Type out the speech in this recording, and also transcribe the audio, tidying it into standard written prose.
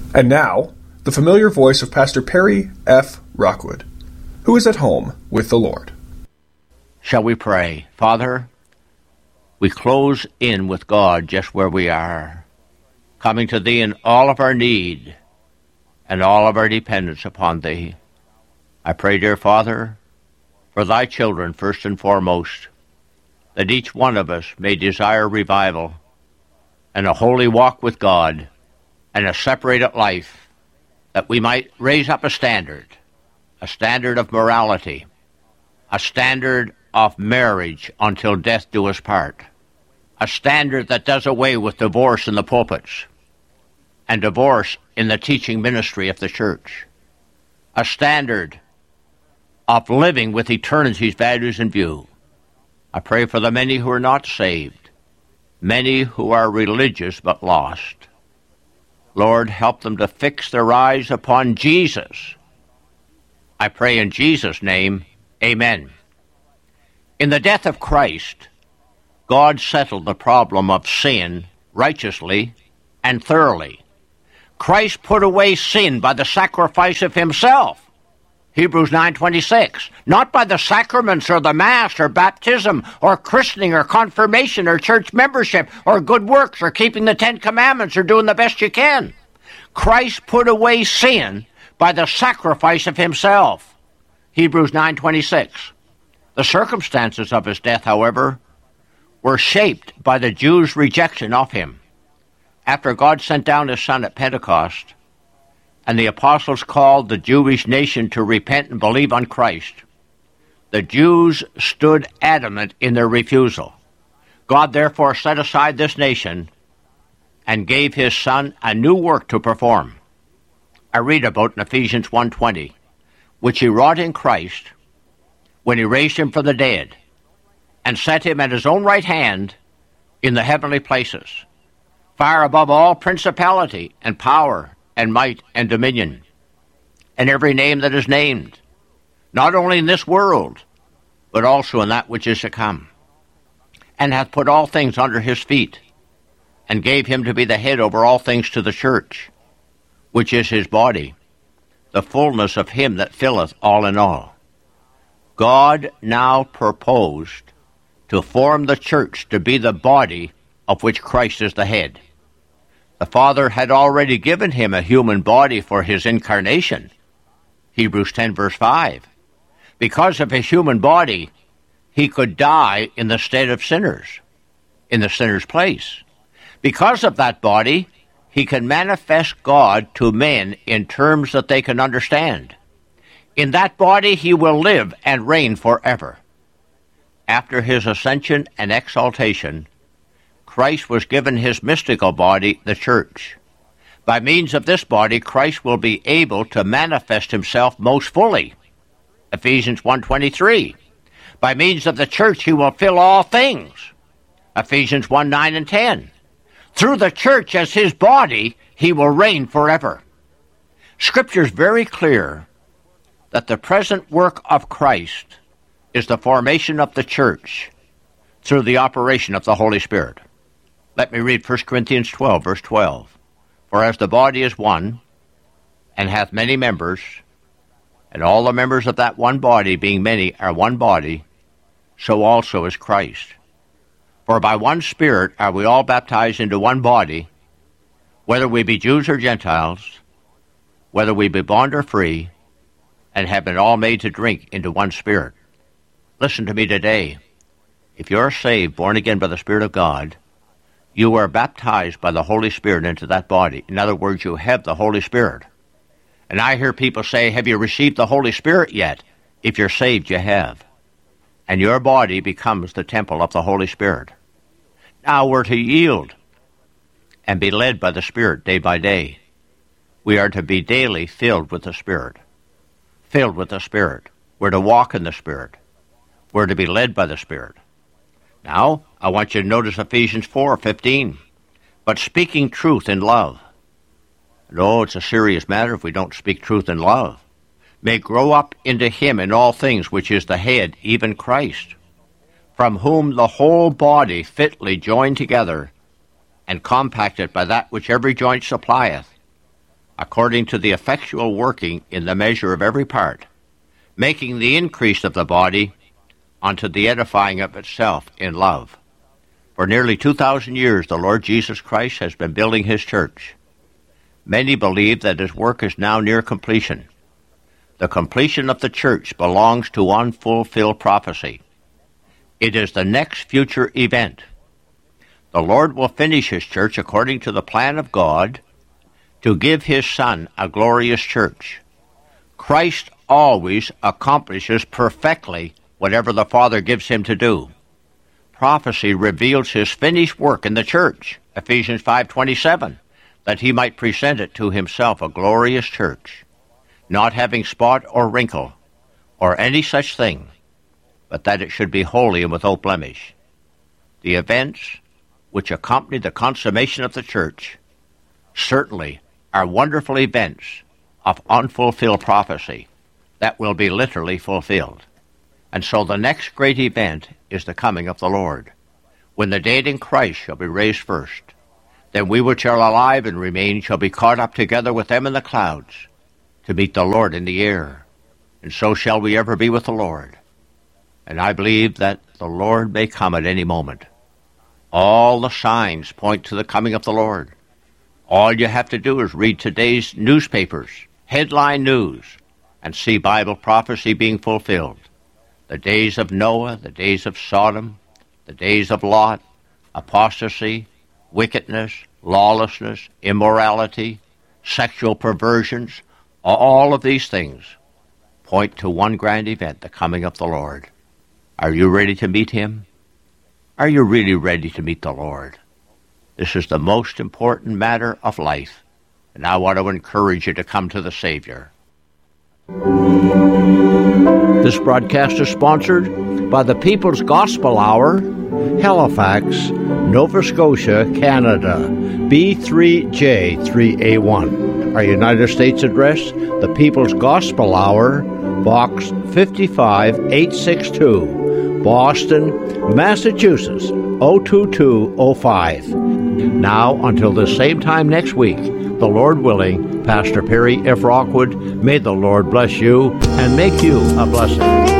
And now, the familiar voice of Pastor Perry F. Rockwood, who is at home with the Lord. Shall we pray? Father, we close in with God just where we are, coming to Thee in all of our need and all of our dependence upon Thee. I pray, dear Father, for Thy children first and foremost, that each one of us may desire revival and a holy walk with God and a separated life, that we might raise up a standard of morality, a standard of marriage until death do us part, a standard that does away with divorce in the pulpits and divorce in the teaching ministry of the church, a standard of living with eternity's values in view. I pray for the many who are not saved, many who are religious but lost. Lord, help them to fix their eyes upon Jesus. I pray in Jesus' name, amen. In the death of Christ, God settled the problem of sin righteously and thoroughly. Christ put away sin by the sacrifice of himself. Hebrews 9:26, not by the sacraments or the Mass or baptism or christening or confirmation or church membership or good works or keeping the 10 Commandments or doing the best you can. Christ put away sin by the sacrifice of himself. Hebrews 9:26. The circumstances of his death, however, were shaped by the Jews' rejection of him. After God sent down his Son at Pentecost, and the apostles called the Jewish nation to repent and believe on Christ, the Jews stood adamant in their refusal. God therefore set aside this nation and gave his Son a new work to perform. I read about in Ephesians 1:20, which he wrought in Christ when he raised him from the dead and set him at his own right hand in the heavenly places, far above all principality and power and might and dominion, and every name that is named, not only in this world, but also in that which is to come, and hath put all things under his feet, and gave him to be the head over all things to the church, which is his body, the fullness of him that filleth all in all. God now proposed to form the church to be the body of which Christ is the head. The Father had already given him a human body for his incarnation. Hebrews 10 verse 5. Because of his human body, he could die in the stead of sinners, in the sinner's place. Because of that body, he can manifest God to men in terms that they can understand. In that body he will live and reign forever. After his ascension and exaltation, Christ was given his mystical body, the church. By means of this body, Christ will be able to manifest himself most fully. Ephesians 1:23. By means of the church, he will fill all things. Ephesians 1:9 and 10. Through the church as his body, he will reign forever. Scripture is very clear that the present work of Christ is the formation of the church through the operation of the Holy Spirit. Let me read 1 Corinthians 12, verse 12. For as the body is one, and hath many members, and all the members of that one body, being many, are one body, so also is Christ. For by one Spirit are we all baptized into one body, whether we be Jews or Gentiles, whether we be bond or free, and have been all made to drink into one Spirit. Listen to me today. If you're saved, born again by the Spirit of God, you are baptized by the Holy Spirit into that body. In other words, you have the Holy Spirit. And I hear people say, have you received the Holy Spirit yet? If you're saved, you have. And your body becomes the temple of the Holy Spirit. Now we're to yield and be led by the Spirit day by day. We are to be daily filled with the Spirit. Filled with the Spirit. We're to walk in the Spirit. We're to be led by the Spirit. Now, I want you to notice Ephesians 4:15. But speaking truth in love. No, it's a serious matter if we don't speak truth in love. May grow up into him in all things, which is the head, even Christ, from whom the whole body fitly joined together and compacted by that which every joint supplieth, according to the effectual working in the measure of every part, making the increase of the body unto the edifying of itself in love. For nearly 2,000 years the Lord Jesus Christ has been building his church. Many believe that his work is now near completion. The completion of the church belongs to unfulfilled prophecy. It is the next future event. The Lord will finish his church according to the plan of God to give his Son a glorious church. Christ always accomplishes perfectly whatever the Father gives him to do. Prophecy reveals his finished work in the church, Ephesians 5:27, that he might present it to himself a glorious church, not having spot or wrinkle, or any such thing, but that it should be holy and without blemish. The events which accompany the consummation of the church certainly are wonderful events of unfulfilled prophecy that will be literally fulfilled. And so the next great event is the coming of the Lord, when the dead in Christ shall be raised first. Then we which are alive and remain shall be caught up together with them in the clouds to meet the Lord in the air. And so shall we ever be with the Lord. And I believe that the Lord may come at any moment. All the signs point to the coming of the Lord. All you have to do is read today's newspapers, headline news, and see Bible prophecy being fulfilled. The days of Noah, the days of Sodom, the days of Lot, apostasy, wickedness, lawlessness, immorality, sexual perversions, all of these things point to one grand event, the coming of the Lord. Are you ready to meet him? Are you really ready to meet the Lord? This is the most important matter of life, and I want to encourage you to come to the Savior. This broadcast is sponsored by the People's Gospel Hour, Halifax, Nova Scotia, Canada, B3J3A1. Our United States address, the People's Gospel Hour, Box 55862, Boston, Massachusetts, 02205. Now, until the same time next week, the Lord willing, Pastor Perry F. Rockwood, may the Lord bless you and make you a blessing.